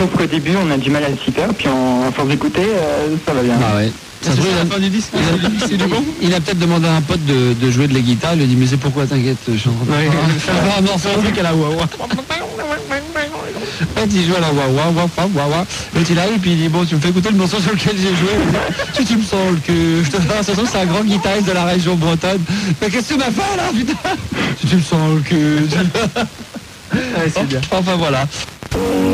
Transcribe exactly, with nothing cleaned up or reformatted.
Sauf qu'au début, on a du mal à s'y faire, puis en, à force d'écouter, euh, ça va bien. Ah ouais. Ça se trouve, il a- la fin du disque, c'est du bon. Il a peut-être demandé à un pote de, de jouer de la guitare, il lui a dit mais c'est pourquoi t'inquiète, je suis en train de Ouais, faire un- un morceau. c'est un truc à la wawa. En fait, il joue à la wawa, wawa, wawa. L'autre il arrive et puis il dit bon, tu me fais écouter le morceau sur lequel j'ai joué. Tu, tu me sens le cul. Je te fais l'impression que c'est un grand guitariste de la région bretonne. Mais qu'est-ce que tu m'as fait là, putain? Tu, tu me sens le cul. Ouais, c'est bien. Enfin voilà.